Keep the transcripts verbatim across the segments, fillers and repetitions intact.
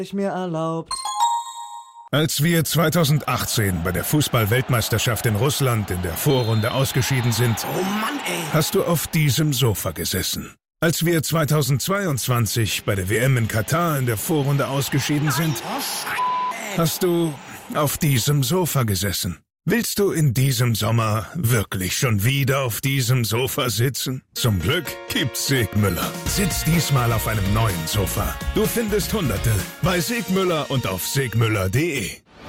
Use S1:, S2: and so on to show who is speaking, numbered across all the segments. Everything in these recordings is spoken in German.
S1: ich mir erlaubt.
S2: Als wir zweitausendachtzehn bei der Fußball-Weltmeisterschaft in Russland in der Vorrunde ausgeschieden sind,
S1: Oh Mann, ey.
S2: hast du auf diesem Sofa gesessen. Als wir zweitausendzweiundzwanzig bei der W M in Katar in der Vorrunde ausgeschieden sind, hast du auf diesem Sofa gesessen. Willst du in diesem Sommer wirklich schon wieder auf diesem Sofa sitzen? Zum Glück gibt's Segmüller. Sitz diesmal auf einem neuen Sofa. Du findest Hunderte bei Segmüller und auf segmüller punkt de.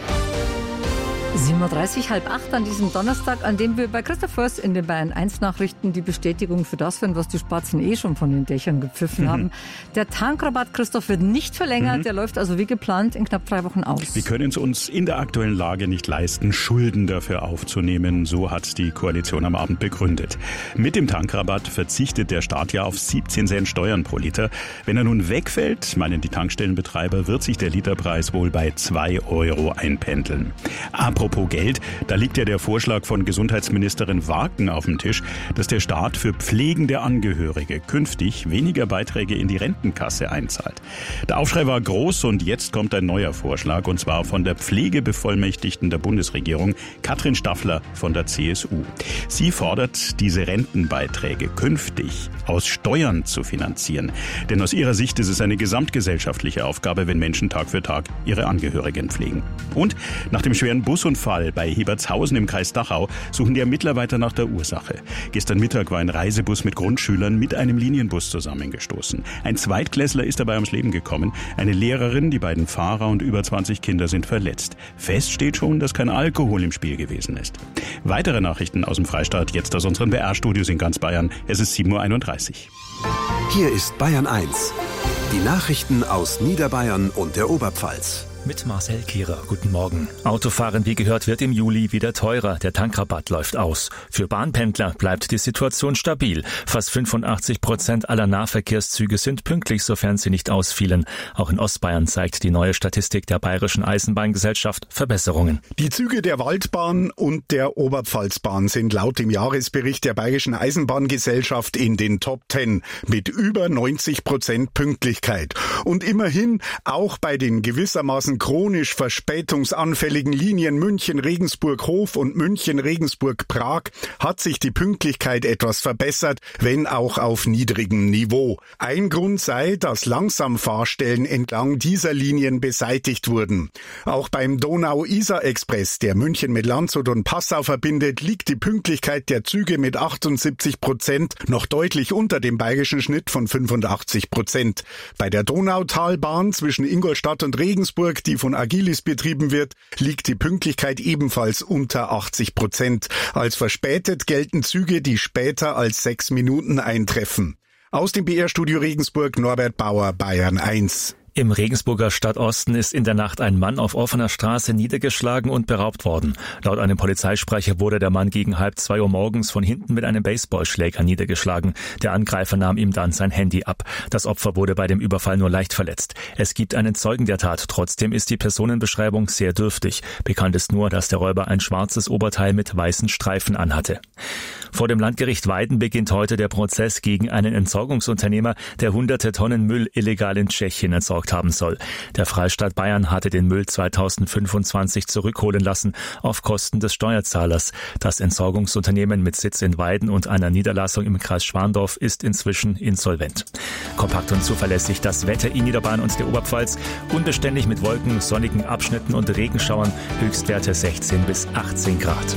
S3: sieben Uhr dreißig, halb acht an diesem Donnerstag, an dem wir bei Christoph Först in den Bayern eins Nachrichten die Bestätigung für das finden, was die Spatzen eh schon von den Dächern gepfiffen mhm. haben. Der Tankrabatt, Christoph, wird nicht verlängert. Mhm. Der läuft also wie geplant in knapp drei Wochen aus.
S4: Wir können es uns in der aktuellen Lage nicht leisten, Schulden dafür aufzunehmen. So hat die Koalition am Abend begründet. Mit dem Tankrabatt verzichtet der Staat ja auf siebzehn Cent Steuern pro Liter. Wenn er nun wegfällt, meinen die Tankstellenbetreiber, wird sich der Literpreis wohl bei zwei Euro einpendeln. Apropos Geld, da liegt ja der Vorschlag von Gesundheitsministerin Wagen auf dem Tisch, dass der Staat für pflegende Angehörige künftig weniger Beiträge in die Rentenkasse einzahlt. Der Aufschrei war groß und jetzt kommt ein neuer Vorschlag, und zwar von der Pflegebevollmächtigten der Bundesregierung, Katrin Staffler von der C S U. Sie fordert, diese Rentenbeiträge künftig aus Steuern zu finanzieren. Denn aus ihrer Sicht ist es eine gesamtgesellschaftliche Aufgabe, wenn Menschen Tag für Tag ihre Angehörigen pflegen. Und nach dem schweren Busunfall bei Hebertshausen im Kreis Dachau suchen die Ermittler weiter nach der Ursache. Gestern Mittag war ein Reisebus mit Grundschülern mit einem Linienbus zusammengestoßen. Ein Zweitklässler ist dabei ums Leben gekommen. Eine Lehrerin, die beiden Fahrer und über zwanzig Kinder sind verletzt. Fest steht schon, dass kein Alkohol im Spiel gewesen ist. Weitere Nachrichten aus dem Freistaat jetzt aus unseren B R-Studios in ganz Bayern. Es ist sieben Uhr einunddreißig.
S5: Hier ist Bayern eins. Die Nachrichten aus Niederbayern und der Oberpfalz.
S6: Mit Marcel Kierer. Guten Morgen. Autofahren, wie gehört, wird im Juli wieder teurer. Der Tankrabatt läuft aus. Für Bahnpendler bleibt die Situation stabil. Fast fünfundachtzig Prozent aller Nahverkehrszüge sind pünktlich, sofern sie nicht ausfielen. Auch in Ostbayern zeigt die neue Statistik der Bayerischen Eisenbahngesellschaft Verbesserungen.
S7: Die Züge der Waldbahn und der Oberpfalzbahn sind laut dem Jahresbericht der Bayerischen Eisenbahngesellschaft in den Top Ten mit über neunzig Prozent Pünktlichkeit. Und immerhin auch bei den gewissermaßen chronisch verspätungsanfälligen Linien München-Regensburg-Hof und München-Regensburg-Prag hat sich die Pünktlichkeit etwas verbessert, wenn auch auf niedrigem Niveau. Ein Grund sei, dass Langsamfahrstellen entlang dieser Linien beseitigt wurden. Auch beim Donau-Isar-Express, der München mit Landshut und Passau verbindet, liegt die Pünktlichkeit der Züge mit achtundsiebzig Prozent noch deutlich unter dem bayerischen Schnitt von fünfundachtzig Prozent. Bei der Donautalbahn zwischen Ingolstadt und Regensburg, die von Agilis betrieben wird, liegt die Pünktlichkeit ebenfalls unter achtzig Prozent. Als verspätet gelten Züge, die später als sechs Minuten eintreffen. Aus dem B R-Studio Regensburg, Norbert Bauer, Bayern eins.
S6: Im Regensburger Stadtosten ist in der Nacht ein Mann auf offener Straße niedergeschlagen und beraubt worden. Laut einem Polizeisprecher wurde der Mann gegen halb zwei Uhr morgens von hinten mit einem Baseballschläger niedergeschlagen. Der Angreifer nahm ihm dann sein Handy ab. Das Opfer wurde bei dem Überfall nur leicht verletzt. Es gibt einen Zeugen der Tat. Trotzdem ist die Personenbeschreibung sehr dürftig. Bekannt ist nur, dass der Räuber ein schwarzes Oberteil mit weißen Streifen anhatte. Vor dem Landgericht Weiden beginnt heute der Prozess gegen einen Entsorgungsunternehmer, der hunderte Tonnen Müll illegal in Tschechien entsorgt haben soll. Der Freistaat Bayern hatte den Müll zweitausendfünfundzwanzig zurückholen lassen, auf Kosten des Steuerzahlers. Das Entsorgungsunternehmen mit Sitz in Weiden und einer Niederlassung im Kreis Schwandorf ist inzwischen insolvent. Kompakt und zuverlässig das Wetter in Niederbayern und der Oberpfalz. Unbeständig mit Wolken, sonnigen Abschnitten und Regenschauern. Höchstwerte sechzehn bis achtzehn Grad.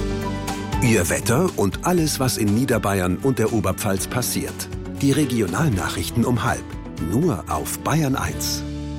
S5: Ihr Wetter und alles, was in Niederbayern und der Oberpfalz passiert. Die Regionalnachrichten um halb. Nur auf Bayern eins.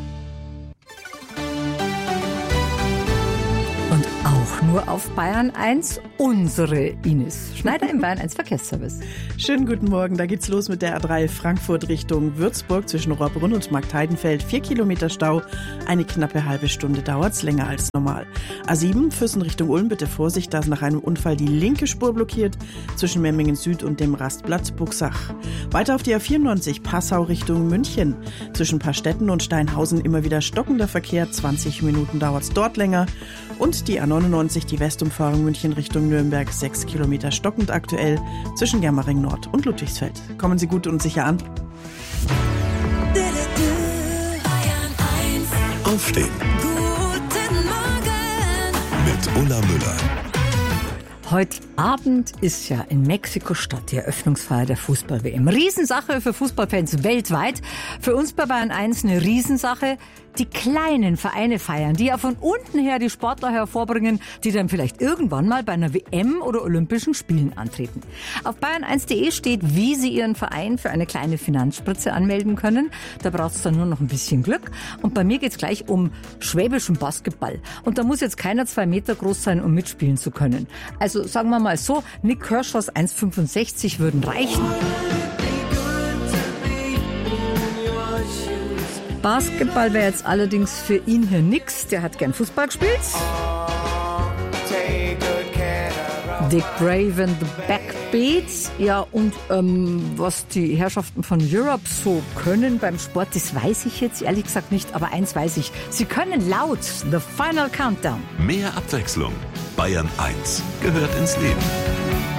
S3: Und auch nur auf Bayern eins unsere Ines Schneider im Bayern eins Verkehrsservice.
S8: Schönen guten Morgen, da geht's los mit der A drei Frankfurt Richtung Würzburg zwischen Rohrbrunn und Marktheidenfeld. Vier Kilometer Stau, eine knappe halbe Stunde dauert's, länger als normal. A sieben Füssen Richtung Ulm, bitte Vorsicht, da ist nach einem Unfall die linke Spur blockiert zwischen Memmingen Süd und dem Rastplatz Buxach. Weiter auf die A vierundneunzig Passau Richtung München. Zwischen Paarstetten und Steinhausen immer wieder stockender Verkehr, zwanzig Minuten dauert's dort länger. Und die A neunundneunzig, die Westumfahrung München Richtung Nürnberg, sechs Kilometer stockend aktuell zwischen Germering Nord und Ludwigsfeld. Kommen Sie gut und sicher an.
S1: Aufstehen.
S9: Guten Morgen
S1: Mit Ulla Müller.
S3: Heute Abend ist ja in Mexiko-Stadt die Eröffnungsfeier der Fußball-W M. Riesensache für Fußballfans weltweit. Für uns bei Bayern eins eine Riesensache. Die kleinen Vereine feiern, die ja von unten her die Sportler hervorbringen, die dann vielleicht irgendwann mal bei einer W M oder Olympischen Spielen antreten. Auf bayern eins punkt de steht, wie Sie Ihren Verein für eine kleine Finanzspritze anmelden können. Da braucht es dann nur noch ein bisschen Glück. Und bei mir geht es gleich um schwäbischen Basketball. Und da muss jetzt keiner zwei Meter groß sein, um mitspielen zu können. Also sagen wir mal so, Nick Kershaws eins Komma fünfundsechzig würden reichen. Basketball wäre jetzt allerdings für ihn hier nix. Der hat gern Fußball gespielt. Dick Brave and the Backbeats. Ja, und ähm, was die Herrschaften von Europe so können beim Sport, das weiß ich jetzt ehrlich gesagt nicht. Aber eins weiß ich, sie können laut The Final Countdown.
S1: Mehr Abwechslung. Bayern eins gehört ins Leben.